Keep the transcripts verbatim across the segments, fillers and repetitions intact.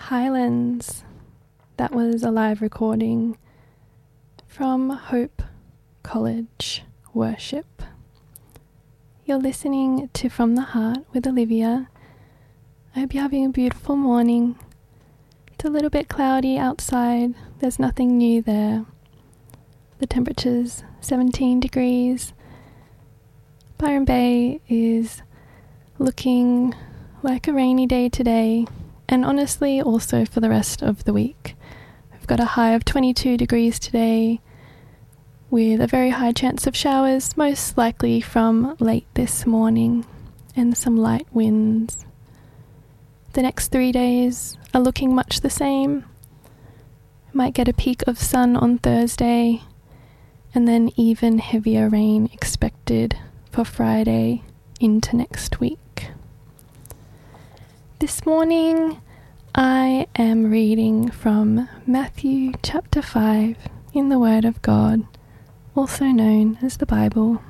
Highlands. That was a live recording from Hope College Worship. You're listening to From the Heart with Olivia. I hope you're having a beautiful morning. It's a little bit cloudy outside. There's nothing new there. The temperature's seventeen degrees. Byron Bay is looking like a rainy day today, and honestly also for the rest of the week. We've got a high of twenty-two degrees today with a very high chance of showers, most likely from late this morning, and some light winds. The next three days are looking much the same. Might get a peak of sun on Thursday, and then even heavier rain expected for Friday into next week. This morning I am reading from Matthew chapter five in the Word of God, also known as the Bible.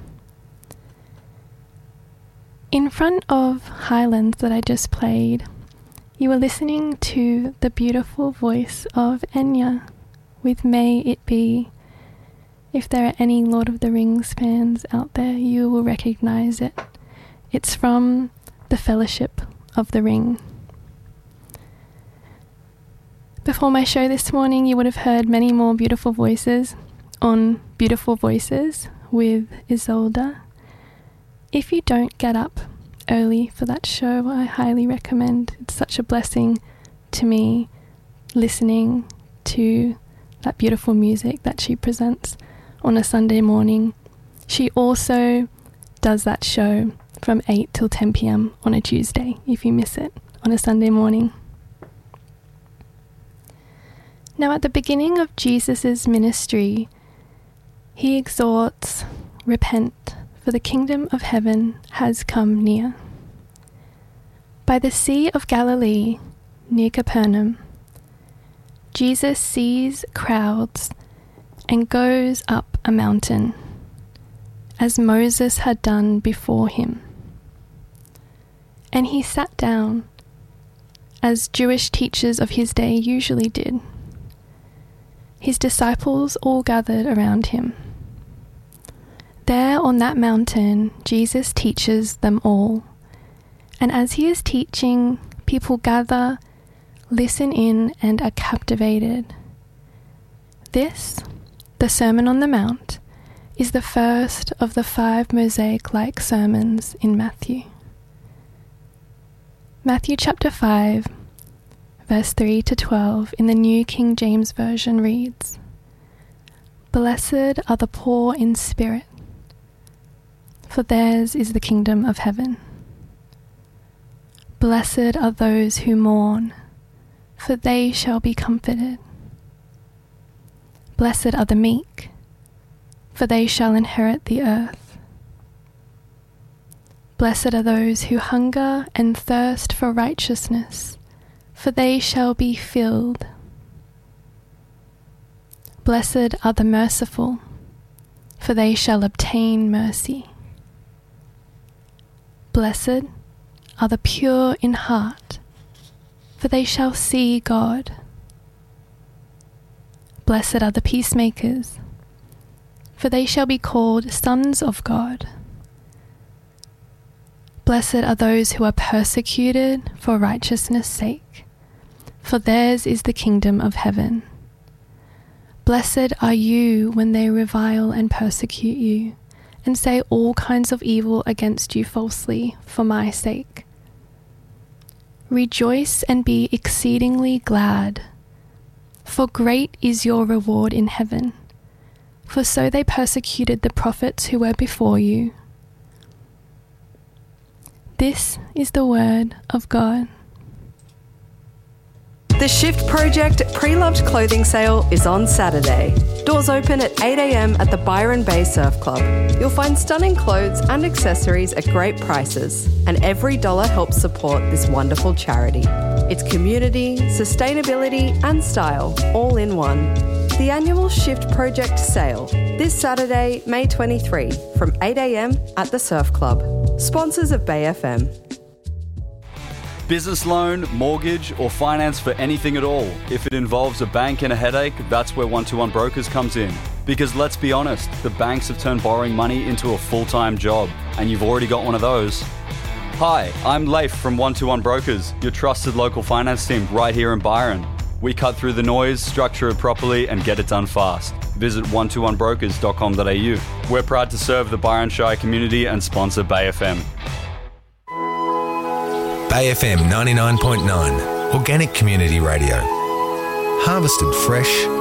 In front of Highlands that I just played, you were listening to the beautiful voice of Enya with May It Be. If there are any Lord of the Rings fans out there, you will recognize it. It's from the Fellowship of the Ring. Before my show this morning, you would have heard many more beautiful voices on Beautiful Voices with Isolde. If you don't get up early for that show, I highly recommend. It's such a blessing to me listening to that beautiful music that she presents on a Sunday morning. She also does that show from eight till ten p.m. on a Tuesday, if you miss it, on a Sunday morning. Now, at the beginning of Jesus' ministry, he exhorts, repent, for the kingdom of heaven has come near. By the Sea of Galilee, near Capernaum, Jesus sees crowds and goes up a mountain, as Moses had done before him. And he sat down, as Jewish teachers of his day usually did. His disciples all gathered around him. There on that mountain, Jesus teaches them all. And as he is teaching, people gather, listen in, and are captivated. This, the Sermon on the Mount, is the first of the five mosaic-like sermons in Matthew. Matthew chapter five, verse three to twelve in the New King James Version reads, "Blessed are the poor in spirit, for theirs is the kingdom of heaven. Blessed are those who mourn, for they shall be comforted. Blessed are the meek, for they shall inherit the earth. Blessed are those who hunger and thirst for righteousness, for they shall be filled. Blessed are the merciful, for they shall obtain mercy. Blessed are the pure in heart, for they shall see God. Blessed are the peacemakers, for they shall be called sons of God. Blessed are those who are persecuted for righteousness' sake, for theirs is the kingdom of heaven. Blessed are you when they revile and persecute you, and say all kinds of evil against you falsely for my sake. Rejoice and be exceedingly glad, for great is your reward in heaven, for so they persecuted the prophets who were before you." This is the word of God. The Shift Project pre-loved clothing sale is on Saturday. Doors open at eight a.m. at the Byron Bay Surf Club. You'll find stunning clothes and accessories at great prices, and every dollar helps support this wonderful charity. It's community, sustainability and style all in one. The annual Shift Project sale this Saturday, May twenty-third from eight a.m. at the Surf Club. Sponsors of Bay F M. Business loan, mortgage, or finance for anything at all. If it involves a bank and a headache, that's where one two one Brokers comes in. Because let's be honest, the banks have turned borrowing money into a full-time job, and you've already got one of those. Hi, I'm Leif from one two one Brokers, your trusted local finance team right here in Byron. We cut through the noise, structure it properly, and get it done fast. Visit one two one brokers dot com dot a u. We're proud to serve the Byron Shire community and sponsor Bay F M. Bay F M ninety-nine point nine, Organic Community Radio. Harvested fresh